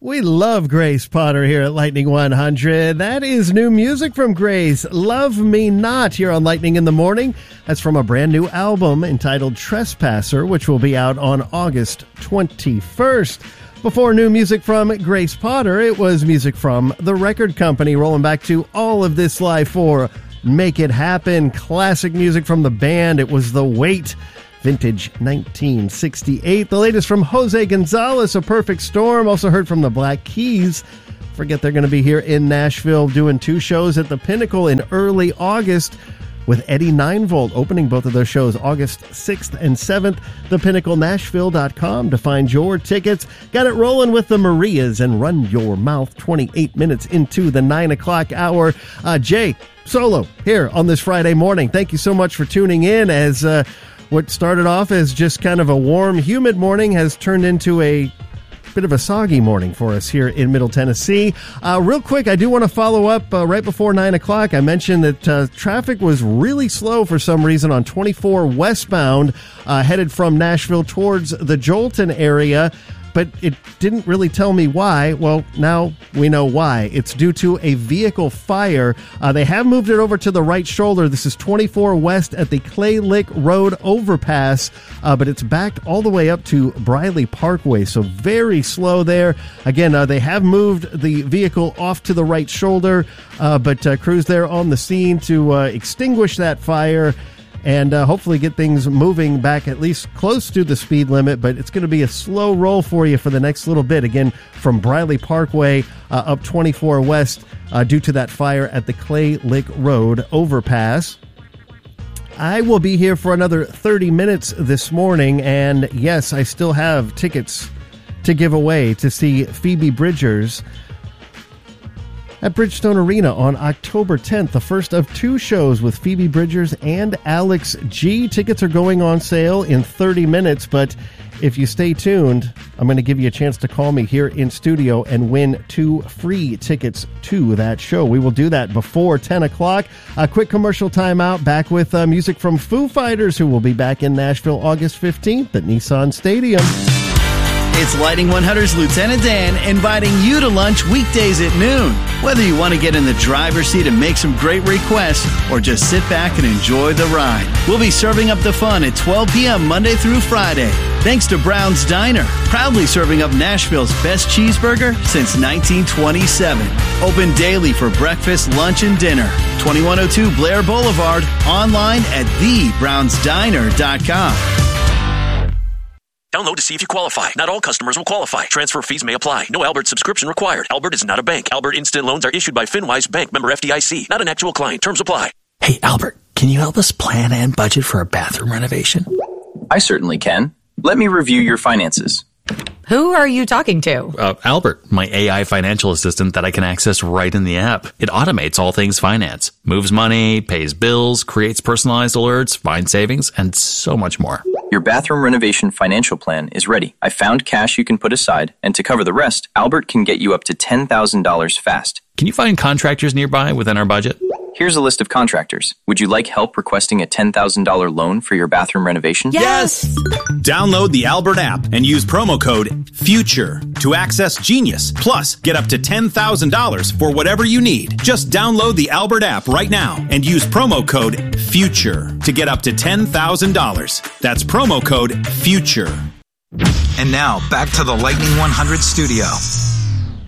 We love Grace Potter here at Lightning 100. That is new music from Grace, Love Me Not, here on Lightning in the Morning. That's from a brand new album entitled Trespasser, which will be out on August 21st. Before new music from Grace Potter, it was music from The Record Company, rolling back to All of This Life for Make It Happen. Classic music from the band. It was The Wait, vintage 1968. The latest from Jose Gonzalez, A Perfect Storm. Also heard from the Black Keys. Forget they're going to be here in Nashville doing 2 shows at the Pinnacle in early August with Eddie 9volt opening both of those shows August 6th and 7th. ThePinnacleNashville.com to find your tickets. Got it rolling with the Marias and Run Your Mouth 28 minutes into the 9 o'clock hour. Jay Solo here on this Friday morning. Thank you so much for tuning in as what started off as just kind of a warm, humid morning has turned into a bit of a soggy morning for us here in Middle Tennessee. Real quick, I do want to follow up right before 9 o'clock. I mentioned that traffic was really slow for some reason on 24 westbound, headed from Nashville towards the Jolton area. But it didn't really tell me why. Well, now we know why. It's due to a vehicle fire. They have moved it over to the right shoulder. This is 24 west at the Clay Lick Road overpass, but it's backed all the way up to Briley Parkway, so very slow there. Again, they have moved the vehicle off to the right shoulder, but crews there on the scene to extinguish that fire and hopefully get things moving back at least close to the speed limit, but it's going to be a slow roll for you for the next little bit. Again, from Briley Parkway up 24 west due to that fire at the Clay Lick Road overpass. I will be here for another 30 minutes this morning, and yes, I still have tickets to give away to see Phoebe Bridgers at Bridgestone Arena on October 10th, the first of 2 shows with Phoebe Bridgers and Alex G. Tickets are going on sale in 30 minutes, but if you stay tuned, I'm going to give you a chance to call me here in studio and win 2 free tickets to that show. We will do that before 10 o'clock. A quick commercial timeout, back with music from Foo Fighters, who will be back in Nashville August 15th at Nissan Stadium. It's Lighting 100's Lieutenant Dan inviting you to lunch weekdays at noon. Whether you want to get in the driver's seat and make some great requests or just sit back and enjoy the ride, we'll be serving up the fun at 12 p.m. Monday through Friday. Thanks to Brown's Diner, proudly serving up Nashville's best cheeseburger since 1927. Open daily for breakfast, lunch, and dinner. 2102 Blair Boulevard, online at thebrownsdiner.com. Download to see if you qualify. Not all customers will qualify. Transfer fees may apply. No Albert subscription required. Albert is not a bank. Albert Instant Loans are issued by FinWise Bank, member FDIC. Not an actual client. Terms apply. Hey, Albert, can you help us plan and budget for a bathroom renovation? I certainly can. Let me review your finances. Who are you talking to? Albert, my AI financial assistant that I can access right in the app. It automates all things finance, moves money, pays bills, creates personalized alerts, finds savings, and so much more. Your bathroom renovation financial plan is ready. I found cash you can put aside, and to cover the rest, Albert can get you up to $10,000 fast. Can you find contractors nearby within our budget? Here's a list of contractors. Would you like help requesting a $10,000 loan for your bathroom renovation? Yes! Download the Albert app and use promo code FUTURE to access Genius. Plus, get up to $10,000 for whatever you need. Just download the Albert app right now and use promo code FUTURE to get up to $10,000. That's promo code FUTURE. And now, back to the Lightning 100 studio.